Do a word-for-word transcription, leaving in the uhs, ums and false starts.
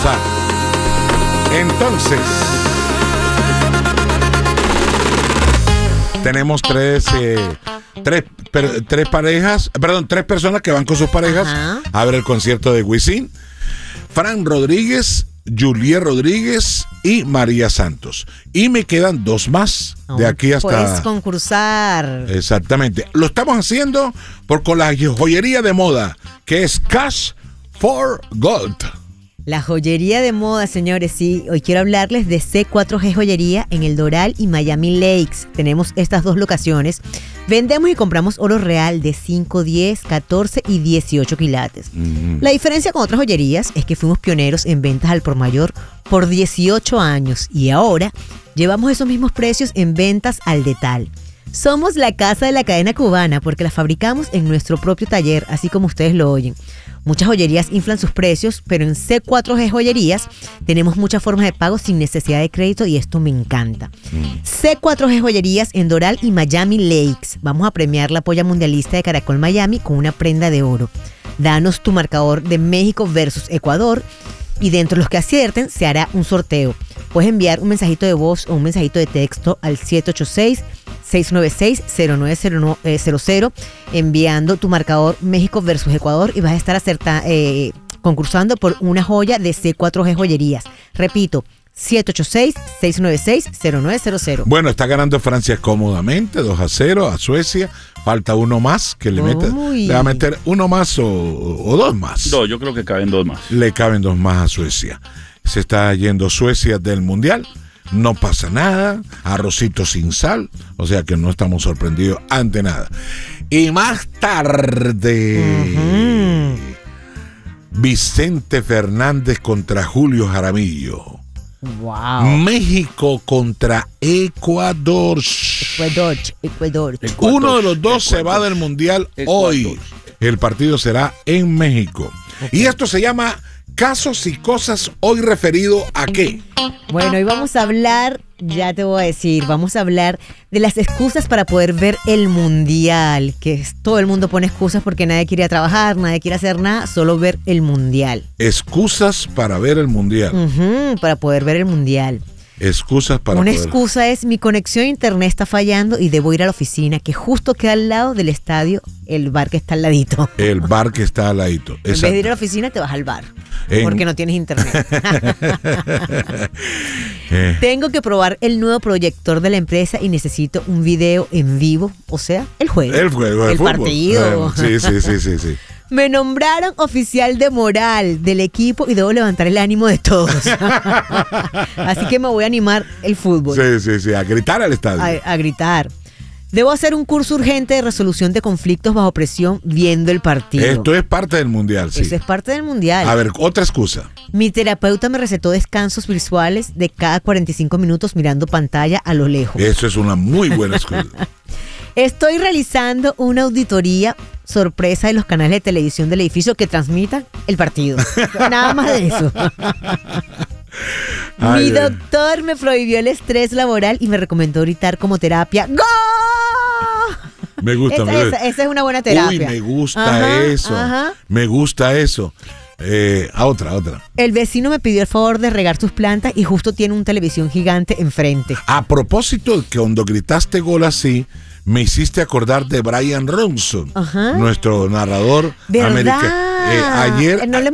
Entonces, tenemos tres, eh, tres, per, tres parejas, perdón, tres personas que van con sus parejas Ajá. a ver el concierto de Wisin. Fran Rodríguez, Juliet Rodríguez y María Santos. Y me quedan dos más de aquí hasta... Puedes concursar. Exactamente. Lo estamos haciendo por con la joyería de moda, que es Cash for Gold. La joyería de moda, señores, sí. Hoy quiero hablarles de C cuatro G Joyería en El Doral y Miami Lakes. Tenemos estas dos locaciones. Vendemos y compramos oro real de cinco, diez, catorce y dieciocho quilates. Mm-hmm. La diferencia con otras joyerías es que fuimos pioneros en ventas al por mayor por dieciocho años y ahora llevamos esos mismos precios en ventas al detal. Somos la casa de la cadena cubana porque la fabricamos en nuestro propio taller, así como ustedes lo oyen. Muchas joyerías inflan sus precios, pero en C cuatro G Joyerías tenemos muchas formas de pago sin necesidad de crédito y esto me encanta. Mm. C cuatro G Joyerías en Doral y Miami Lakes. Vamos a premiar la polla mundialista de Caracol Miami con una prenda de oro. Danos tu marcador de México versus Ecuador y dentro de los que acierten se hará un sorteo. Puedes enviar un mensajito de voz o un mensajito de texto al siete ocho seis, seis nueve seis, cero nueve cero cero enviando tu marcador México versus Ecuador y vas a estar acerta, eh, concursando por una joya de C cuatro G Joyerías. Repito, siete ocho seis, seis nueve seis, cero nueve cero cero. Bueno, está ganando Francia cómodamente, dos a cero a Suecia. Falta uno más que le mete. Le va a meter uno más o, o dos más. No, yo creo que caben dos más. Le caben dos más a Suecia. Se está yendo Suecia del Mundial. No pasa nada, arrocito sin sal, o sea que no estamos sorprendidos ante nada. Y más tarde, uh-huh. Vicente Fernández contra Julio Jaramillo. Wow. México contra Ecuador. Ecuador, Ecuador. Ecuador. Uno de los dos Ecuador. Se va del Mundial Ecuador. Hoy. El partido será en México. Okay. Y esto se llama... Casos y cosas, hoy referido a qué. Bueno, hoy vamos a hablar, ya te voy a decir, vamos a hablar de las excusas para poder ver el mundial. Que es, todo el mundo pone excusas porque nadie quiere ir a trabajar, nadie quiere hacer nada, solo ver el mundial. Excusas para ver el mundial. Uh-huh, para poder ver el mundial. Excusas para Una poder... excusa es mi conexión a internet está fallando y debo ir a la oficina, que justo queda al lado del estadio, el bar que está al ladito. El bar que está al ladito. En vez de ir a la oficina, te vas al bar. En... Porque no tienes internet. eh. Tengo que probar el nuevo proyector de la empresa y necesito un video en vivo, o sea, el juego. El juego, el, el fútbol. partido. Eh, sí, sí, sí, sí, sí. Me nombraron oficial de moral del equipo y debo levantar el ánimo de todos. Así que me voy a animar el fútbol. Sí, sí, sí, a gritar al estadio. A, a gritar. Debo hacer un curso urgente de resolución de conflictos bajo presión viendo el partido. Esto es parte del mundial, sí. Eso es parte del mundial. A ver, otra excusa. Mi terapeuta me recetó descansos visuales de cada cuarenta y cinco minutos mirando pantalla a lo lejos. Eso es una muy buena excusa. Estoy realizando una auditoría sorpresa de los canales de televisión del edificio que transmitan el partido. Nada más de eso. Ay, Mi doctor ay. me prohibió el estrés laboral y me recomendó gritar como terapia. ¡Go! Me gusta. Esa, me esa, esa es una buena terapia. Uy, me gusta ajá, eso. Ajá. Me gusta eso. Eh, a otra, a otra. El vecino me pidió el favor de regar sus plantas y justo tiene un televisión gigante enfrente. A propósito, que cuando gritaste gol así, me hiciste acordar de Brian Ronson, ajá. nuestro narrador americano. Eh, ayer no le